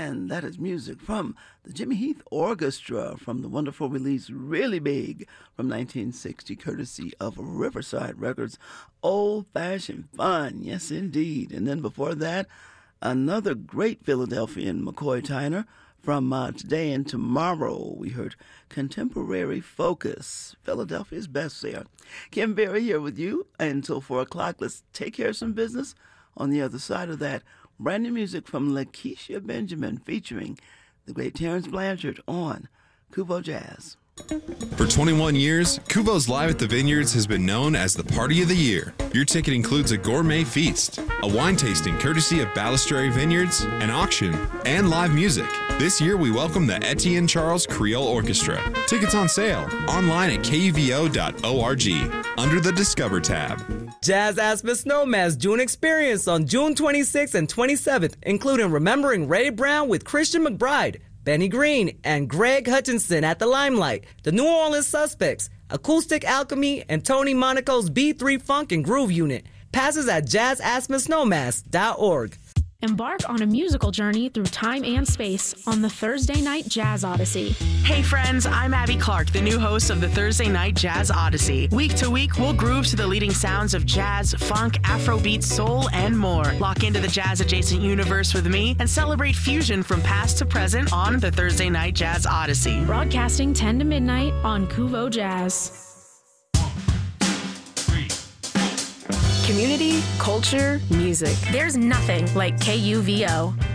And that is music from the Jimmy Heath Orchestra from the wonderful release Really Big from 1960, courtesy of Riverside Records. Old-fashioned fun, yes indeed. And then before that, another great Philadelphian, McCoy Tyner, from Today and Tomorrow. We heard Contemporary Focus, Philadelphia's best there. Kim Berry here with you until 4 o'clock. Let's take care of some business. On the other side of that, brand new music from Lakeisha Benjamin featuring the great Terrence Blanchard on Kuvo Jazz. For 21 years, Kuvo's Live at the Vineyards has been known as the party of the year. Your ticket includes a gourmet feast, a wine tasting courtesy of Balistrary Vineyards, an auction, and live music. This year, we welcome the Etienne Charles Creole Orchestra. Tickets on sale online at kuvo.org under the Discover tab. Jazz Aspen Snowmass June Experience on June 26th and 27th, including Remembering Ray Brown with Christian McBride, Benny Green, and Greg Hutchinson at the Limelight, the New Orleans Suspects, Acoustic Alchemy, and Tony Monaco's B3 Funk and Groove Unit. Passes at jazzaspensnowmass.org. Embark on a musical journey through time and space on the Thursday Night Jazz Odyssey. Hey friends, I'm Abby Clark, the new host of the Thursday Night Jazz Odyssey. Week to week, we'll groove to the leading sounds of jazz, funk, Afrobeat, soul, and more. Lock into the jazz-adjacent universe with me and celebrate fusion from past to present on the Thursday Night Jazz Odyssey. Broadcasting 10 to midnight on Kuvo Jazz. Community, culture, music. There's nothing like KUVO.